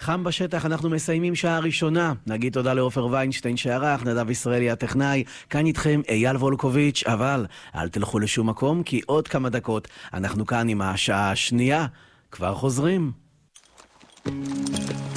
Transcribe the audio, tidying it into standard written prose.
חם בשטח, אנחנו מסיימים שעה ראשונה. נגיד תודה לאופר ויינשטיין שערך, נדב ישראלי הטכנאי, כאן איתכם אייל וולקוביץ', אבל אל תלכו לשום מקום, כי עוד כמה דקות אנחנו כאן עם השעה השנייה. כבר חוזרים.